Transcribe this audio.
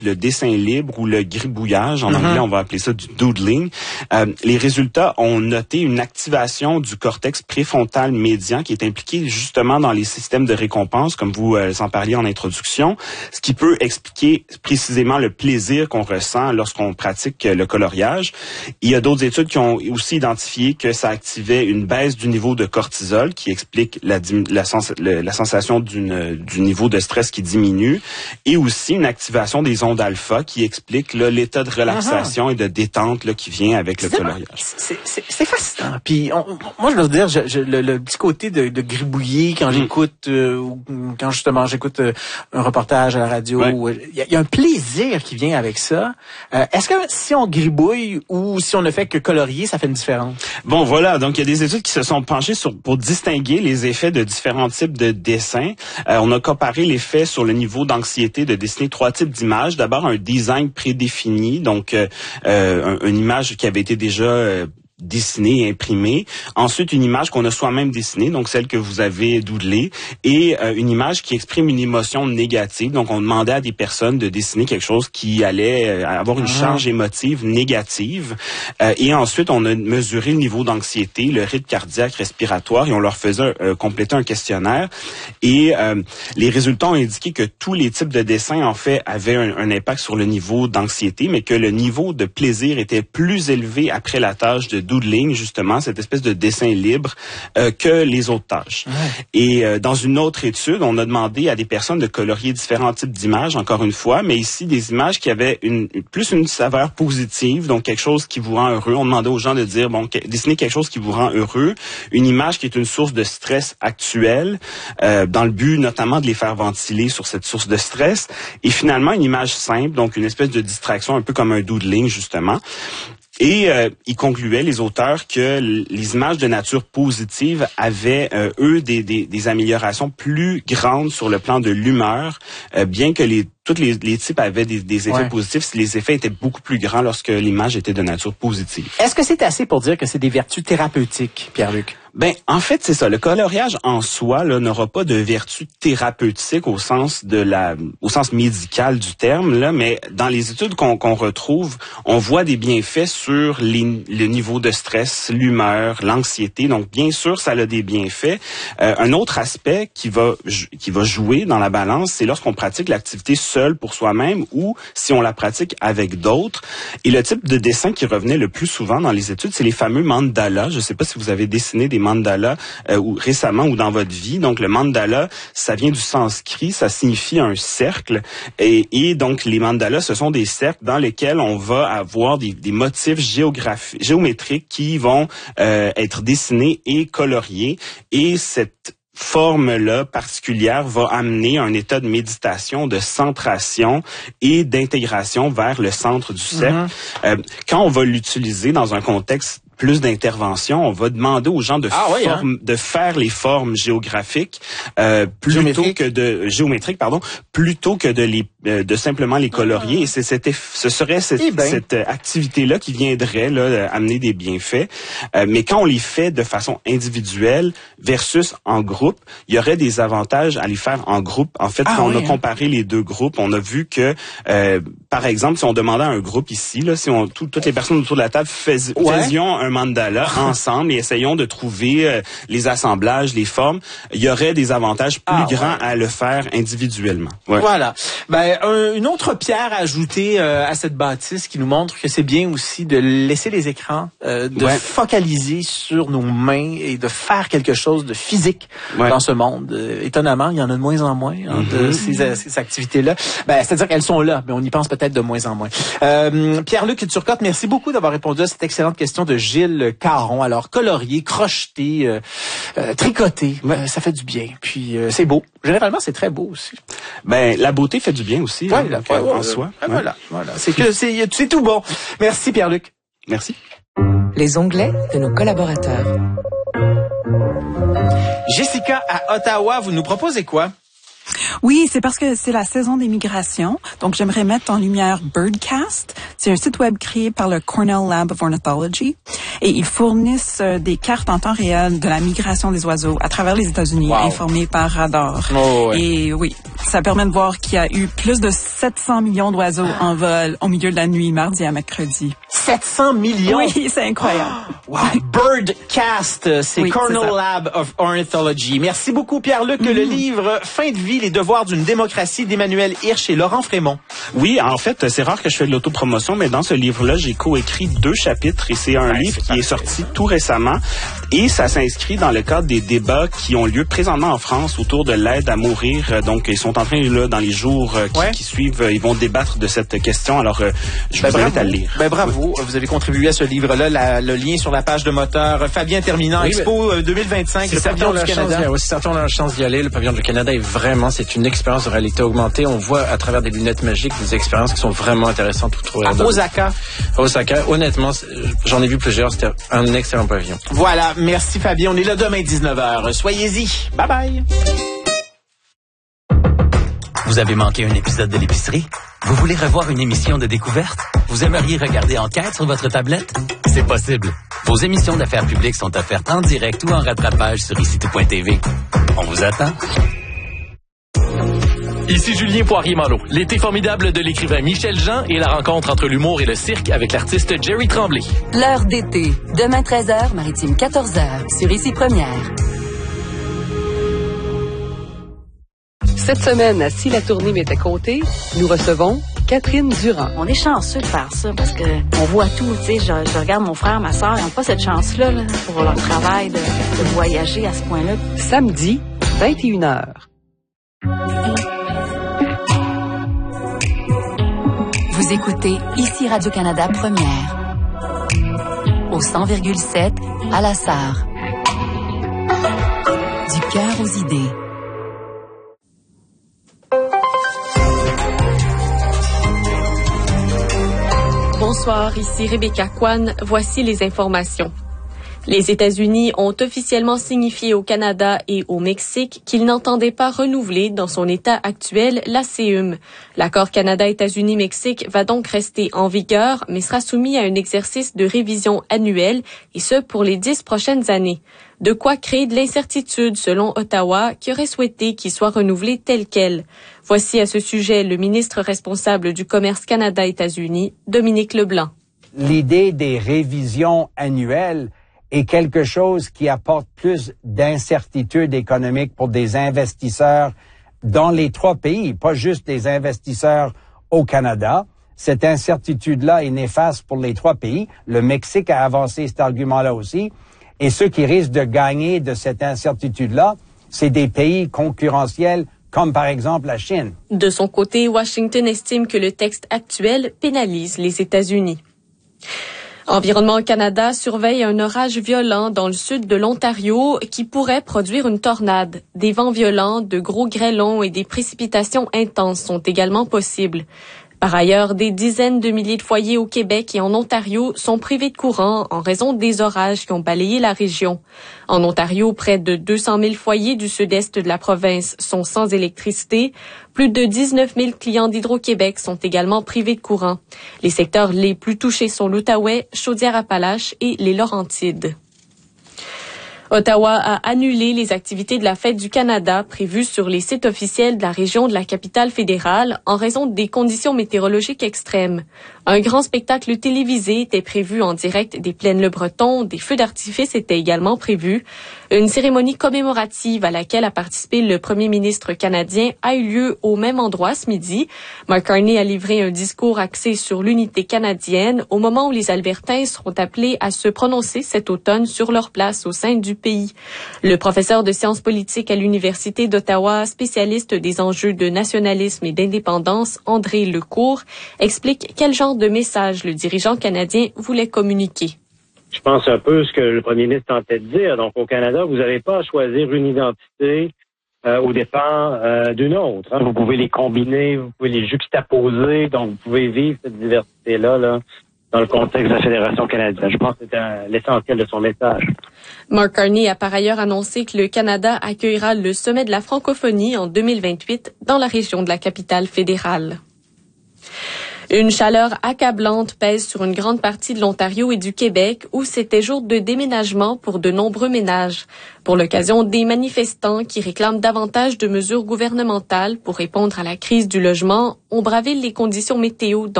le dessin libre ou le gribouillage. En anglais, on va appeler ça du doodling. Les résultats ont noté une activation du cortex préfrontal médian qui est impliqué justement dans les systèmes de récompense, comme vous en parliez en introduction, ce qui peut expliquer précisément le plaisir qu'on ressent lorsqu'on pratique le coloriage. Il y a d'autres études qui ont aussi identifié que ça activait une baisse du niveau de cortisol qui explique la sensation du niveau de stress qui diminue, et aussi une activation des ondes alpha qui explique là, l'état de relaxation et de détente là, qui vient avec le coloriage. C'est fascinant. Puis moi, je dois dire, le petit côté de gribouiller quand j'écoute, quand justement j'écoute un reportage à la radio, il y a un plaisir qui vient avec ça. Est-ce que si on gribouille ou si on ne fait que colorier, ça fait une différence? Bon, voilà. Donc, il y a des études qui se sont penchées pour distinguer les effets de différents types de dessins. On a comparé l'effet sur le niveau d'anxiété de dessiner 3 types d'images. D'abord, un design prédéfini, donc une image qui avait été déjà dessinée et imprimée. Ensuite, une image qu'on a soi-même dessinée, donc celle que vous avez doodlée, et une image qui exprime une émotion négative. Donc, on demandait à des personnes de dessiner quelque chose qui allait avoir une charge émotive négative. Et ensuite, on a mesuré le niveau d'anxiété, le rythme cardiaque, respiratoire, et on leur faisait compléter un questionnaire. Et les résultats ont indiqué que tous les types de dessins, en fait, avaient un impact sur le niveau d'anxiété, mais que le niveau de plaisir était plus élevé après la tâche de doodling, justement, cette espèce de dessin libre, que les autres tâches. Et dans une autre étude, on a demandé à des personnes de colorier différents types d'images, encore une fois, mais ici, des images qui avaient plus une saveur positive, donc quelque chose qui vous rend heureux. On demandait aux gens de dire, bon, dessinez quelque chose qui vous rend heureux, une image qui est une source de stress actuelle, dans le but notamment de les faire ventiler sur cette source de stress, et finalement, une image simple, donc une espèce de distraction, un peu comme un doodling, justement. Et ils concluaient, les auteurs, que les images de nature positive avaient, eux, des améliorations plus grandes sur le plan de l'humeur, bien que tous les types avaient des effets positifs. Les effets étaient beaucoup plus grands lorsque l'image était de nature positive. Est-ce que c'est assez pour dire que c'est des vertus thérapeutiques, Pierre-Luc? Ben, en fait, c'est ça. Le coloriage en soi, là, n'aura pas de vertu thérapeutique au sens médical du terme, là, mais dans les études qu'on retrouve, on voit des bienfaits sur le niveau de stress, l'humeur, l'anxiété. Donc, bien sûr, ça a des bienfaits. Un autre aspect qui va jouer dans la balance, c'est lorsqu'on pratique l'activité seul pour soi-même ou si on la pratique avec d'autres. Et le type de dessin qui revenait le plus souvent dans les études, c'est les fameux mandalas. Je ne sais pas si vous avez dessiné des mandalas ou récemment ou dans votre vie. Donc, le mandala, ça vient du sanskrit, ça signifie un cercle. Et donc, les mandalas, ce sont des cercles dans lesquels on va avoir des motifs géométriques qui vont être dessinés et coloriés. Et cette forme-là particulière va amener un état de méditation, de centration et d'intégration vers le centre du cercle. Quand on va l'utiliser dans un contexte plus d'intervention, on va demander aux gens de faire les formes géographiques plutôt que de simplement les colorier. Et ce serait cette activité-là qui viendrait là amener des bienfaits. Mais quand on les fait de façon individuelle versus en groupe, il y aurait des avantages à les faire en groupe. En fait, quand on a comparé les deux groupes, on a vu que, par exemple, si on demandait à un groupe ici, là, si toutes les personnes autour de la table faisions un mandala ensemble et essayons de trouver les assemblages, les formes, il y aurait des avantages plus grands à le faire individuellement. Ouais. Voilà. Une autre pierre à ajouter à cette bâtisse qui nous montre que c'est bien aussi de laisser les écrans, de focaliser sur nos mains et de faire quelque chose de physique dans ce monde. Étonnamment, il y en a de moins en moins de ces activités-là. C'est-à-dire qu'elles sont là, mais on y pense peut-être de moins en moins. Pierre-Luc Turcotte, merci beaucoup d'avoir répondu à cette excellente question de Gilles Caron. Alors, colorier, crocheter, tricoter, ça fait du bien. Puis, c'est beau. Généralement, c'est très beau aussi. La beauté fait du bien aussi en soi. Voilà. C'est tout bon. Merci, Pierre-Luc. Merci. Les onglets de nos collaborateurs. Jessica, à Ottawa, vous nous proposez quoi? Oui, c'est parce que c'est la saison des migrations. Donc, j'aimerais mettre en lumière Birdcast. C'est un site web créé par le Cornell Lab of Ornithology. Et ils fournissent des cartes en temps réel de la migration des oiseaux à travers les États-Unis, informées par radar. Oh, ouais. Et oui, ça permet de voir qu'il y a eu plus de 700 millions d'oiseaux en vol au milieu de la nuit, mardi à mercredi. 700 millions? Oui, c'est incroyable. Wow. Birdcast, c'est Cornell c'est Lab of Ornithology. Merci beaucoup, Pierre-Luc. Le livre Fin de vie, les devoirs d'une démocratie d'Emmanuel Hirsch et Laurent Frémont. Oui, en fait, c'est rare que je fais de l'autopromotion, mais dans ce livre-là, j'ai coécrit 2 chapitres et c'est un livre qui est sorti tout récemment et ça s'inscrit dans le cadre des débats qui ont lieu présentement en France autour de l'aide à mourir. Donc, ils sont en train, là, dans les jours qui suivent, ils vont débattre de cette question. Alors, je vous invite à le lire. Bravo, vous avez contribué à ce livre-là. Le lien sur la page de Moteur. Fabien Terminant, Expo 2025, le pavillon du Canada. Si certains ont la chance d'y aller, le pavillon du Canada est vraiment, c'est une expérience de réalité augmentée. On voit à travers des lunettes magiques des expériences qui sont vraiment intéressantes pour trouver. À Osaka. Honnêtement, j'en ai vu plusieurs. C'était un excellent pavillon. Voilà. Merci Fabien. On est là demain 19h. Soyez-y. Bye bye. Vous avez manqué un épisode de l'épicerie? Vous voulez revoir une émission de découverte? Vous aimeriez regarder Enquête sur votre tablette? C'est possible. Vos émissions d'affaires publiques sont offertes en direct ou en rattrapage sur ICT.tv. On vous attend. Ici Julien Poirier-Malo. L'été formidable de l'écrivain Michel Jean et la rencontre entre l'humour et le cirque avec l'artiste Jerry Tremblay. L'heure d'été. Demain 13h, Maritime 14h, sur Ici Première. Cette semaine, à Si la tournée m'était comptée, nous recevons Catherine Durand. On est chanceux de faire ça parce que on voit tout, tu sais. Je regarde mon frère, ma sœur, ils n'ont pas cette chance-là là, pour leur travail de voyager à ce point-là. Samedi, 21h. Vous écoutez Ici Radio-Canada Première. Au 100,7 à la Sarre. Du cœur aux idées. Bonsoir, ici Rebecca Kwan. Voici les informations. Les États-Unis ont officiellement signifié au Canada et au Mexique qu'ils n'entendaient pas renouveler dans son état actuel la CEUM. L'accord Canada-États-Unis-Mexique va donc rester en vigueur, mais sera soumis à un exercice de révision annuel, et ce pour les 10 prochaines années. De quoi créer de l'incertitude selon Ottawa, qui aurait souhaité qu'il soit renouvelé tel quel. Voici à ce sujet le ministre responsable du commerce Canada-États-Unis, Dominique Leblanc. L'idée des révisions annuelles est quelque chose qui apporte plus d'incertitude économique pour des investisseurs dans les 3 pays, pas juste des investisseurs au Canada. Cette incertitude-là est néfaste pour les 3 pays. Le Mexique a avancé cet argument-là aussi. Et ceux qui risquent de gagner de cette incertitude-là, c'est des pays concurrentiels comme par exemple la Chine. De son côté, Washington estime que le texte actuel pénalise les États-Unis. Environnement Canada surveille un orage violent dans le sud de l'Ontario qui pourrait produire une tornade. Des vents violents, de gros grêlons et des précipitations intenses sont également possibles. Par ailleurs, des dizaines de milliers de foyers au Québec et en Ontario sont privés de courant en raison des orages qui ont balayé la région. En Ontario, près de 200 000 foyers du sud-est de la province sont sans électricité. Plus de 19 000 clients d'Hydro-Québec sont également privés de courant. Les secteurs les plus touchés sont l'Outaouais, Chaudière-Appalaches et les Laurentides. Ottawa a annulé les activités de la Fête du Canada prévues sur les sites officiels de la région de la capitale fédérale en raison des conditions météorologiques extrêmes. Un grand spectacle télévisé était prévu en direct des Plaines-le-Breton, des feux d'artifice étaient également prévus. Une cérémonie commémorative à laquelle a participé le premier ministre canadien a eu lieu au même endroit ce midi. Mark Carney a livré un discours axé sur l'unité canadienne au moment où les Albertains seront appelés à se prononcer cet automne sur leur place au sein du pays. Le professeur de sciences politiques à l'Université d'Ottawa, spécialiste des enjeux de nationalisme et d'indépendance, André Lecourt, explique quel genre de message le dirigeant canadien voulait communiquer. Je pense un peu ce que le premier ministre tentait de dire. Donc, au Canada, vous n'avez pas à choisir une identité au dépens d'une autre. Hein. Vous pouvez les combiner, vous pouvez les juxtaposer, donc vous pouvez vivre cette diversité-là là, dans le contexte de la Fédération canadienne. Je pense que c'était l'essentiel de son message. Mark Carney a par ailleurs annoncé que le Canada accueillera le sommet de la francophonie en 2028 dans la région de la capitale fédérale. Une chaleur accablante pèse sur une grande partie de l'Ontario et du Québec où c'était jour de déménagement pour de nombreux ménages. Pour l'occasion, des manifestants qui réclament davantage de mesures gouvernementales pour répondre à la crise du logement ont bravé les conditions météo